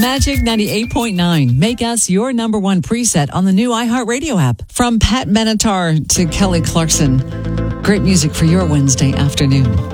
Magic 98.9. Make us your number one preset on the new iHeartRadio app. From Pat Benatar to Kelly Clarkson. Great music for your Wednesday afternoon.